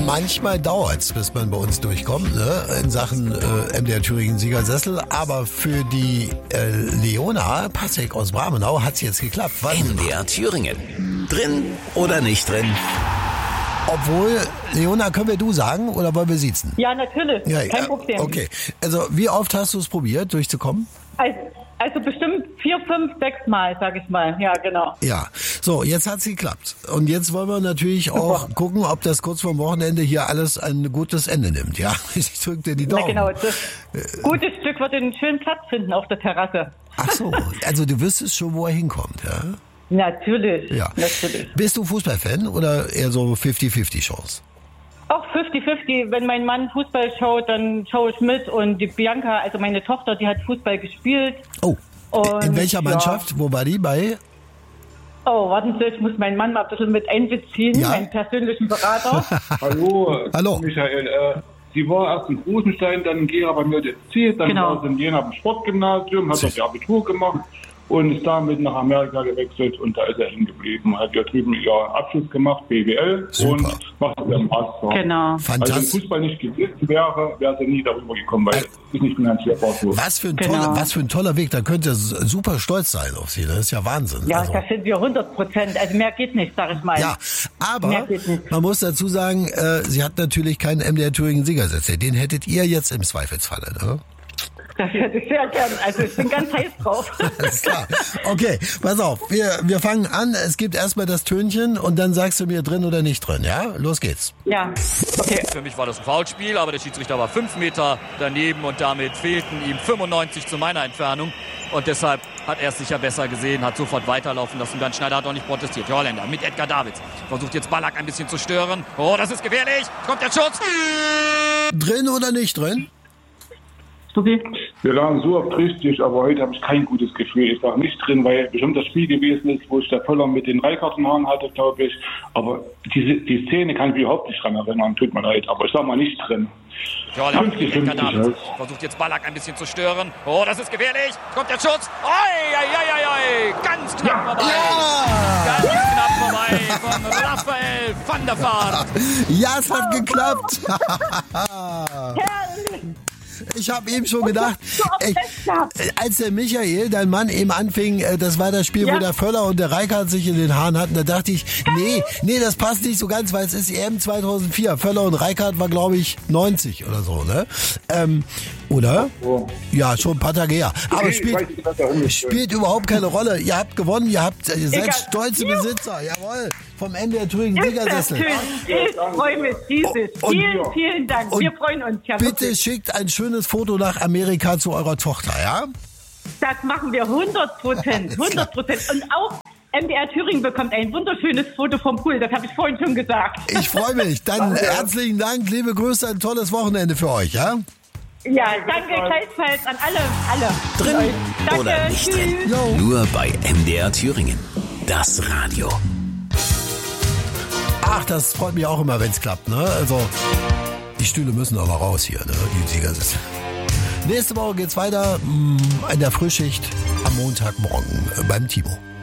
Manchmal dauert's, bis man bei uns durchkommt, ne? In Sachen MDR Thüringen Siegersessel. Aber für die Leona Passek aus Bramenau hat's jetzt geklappt. MDR Thüringen. Drin oder nicht drin? Obwohl, Leona, können wir du sagen oder wollen wir siezen? Ja, natürlich. Ja, Kein Problem. Okay. Also, wie oft hast du es probiert, durchzukommen? Also bestimmt 4, 5, 6 Mal, sag ich mal. Ja, genau. Ja. So, jetzt hat's geklappt. Und jetzt wollen wir natürlich auch gucken, ob das kurz vorm Wochenende hier alles ein gutes Ende nimmt. Ja, ich drücke dir die Daumen. Na genau, das gute Stück wird einen schönen Platz finden auf der Terrasse. Ach so, also du wüsstest schon, wo er hinkommt, ja? Natürlich, Ja. natürlich. Bist du Fußballfan oder eher so 50-50 Chance? Auch 50-50. Wenn mein Mann Fußball schaut, dann schaue ich mit. Und die Bianca, also meine Tochter, die hat Fußball gespielt. Oh, Und, in welcher Mannschaft? Ja. Wo war die? Bei? Oh, warten Sie, ich muss meinen Mann mal ein bisschen mit einbeziehen, Ja? meinen persönlichen Berater. Hallo, Michael. Sie war erst in Rosenstein, dann in Gera bei mir DC, dann Genau. war sie in Jena am Sportgymnasium, hat dort ihr Abitur gemacht und ist damit nach Amerika gewechselt und da ist er hingeblieben. Hat ja drüben ihren Abschluss gemacht, BWL, Super. und macht ihren Master. Genau. Also wenn Fantastisch. Fußball nicht gewesen wäre, wäre sie nie darüber gekommen, weil es ist nicht finanziell so. Was für ein toller Weg. Da könnt ihr super stolz sein auf sie. Das ist ja Wahnsinn. Ja, Also, da sind wir 100%. Also mehr geht nicht, sag ich mal. ja, aber Mehr geht nicht. man muss dazu sagen, sie hat natürlich keinen MDR Thüringen Siegersessel. Den hättet ihr jetzt im Zweifelsfalle, ne? Das hätte ich sehr gern. Also ich bin ganz heiß drauf. Alles klar. Okay, pass auf. Wir fangen an. Es gibt erstmal das Tönchen und dann sagst du mir drin oder nicht drin, ja? Los geht's. Ja, okay. Für mich war das ein Foulspiel, aber der Schiedsrichter war 5 Meter daneben und damit fehlten ihm 95 zu meiner Entfernung. Und deshalb hat er es sicher besser gesehen, hat sofort weiterlaufen lassen. Bernd Schneider hat auch nicht protestiert. Die Holländer mit Edgar Davids. Versucht jetzt Ballack ein bisschen zu stören. Oh, das ist gefährlich. Kommt der Schutz. Drin oder nicht drin? Okay. Wir lagen so oft richtig, aber heute habe ich kein gutes Gefühl. Ich sage nicht drin, weil bestimmt das Spiel gewesen ist, wo ich der Völler mit den Reikartenhaaren hatte, glaube ich. Aber die Szene kann ich mich überhaupt nicht dran erinnern. Tut mir leid, aber ich sage mal nicht drin. Die Holländer mit 50, Edgar 50 Davids. halt. Versucht jetzt Ballack ein bisschen zu stören. Oh, das ist gefährlich. Kommt der Schutz. Oi, oi, oi, oi. Ganz knapp vorbei. Ja! Ganz knapp vorbei von Raphael van der Vaart. Ja, es hat geklappt. Ich habe eben schon gedacht, als der Michael, dein Mann, eben anfing, das war das Spiel, wo der Völler und der Reikart sich in den Haaren hatten, da dachte ich, nee, das passt nicht so ganz, weil es ist EM 2004. Völler und Reikart war, glaube ich, 90 oder so, ne? Oder? Ja, schon ein paar Tage her. Aber spielt überhaupt keine Rolle. Ihr habt gewonnen, ihr seid stolze Besitzer, jawohl, vom MDR Thüringen Siegersessel. Ich freue mich riesig. Vielen Dank. Wir freuen uns. Ja, Bitte wirklich. schickt ein schönes Foto nach Amerika zu eurer Tochter, ja? Das machen wir 100%. 100%. Und auch MDR Thüringen bekommt ein wunderschönes Foto vom Pool. Das habe ich vorhin schon gesagt. Ich freue mich. Dann herzlichen Dank, liebe Grüße, ein tolles Wochenende für euch, ja? Ja, danke gleichfalls an alle. Drin Danke, oder nicht drin? tschüss. Nur bei MDR Thüringen. Das Radio. Ach, das freut mich auch immer, wenn es klappt, ne? Also, die Stühle müssen aber raus hier, ne? Die Siegersessel. Nächste Woche geht's weiter in der Frühschicht am Montagmorgen beim Timo.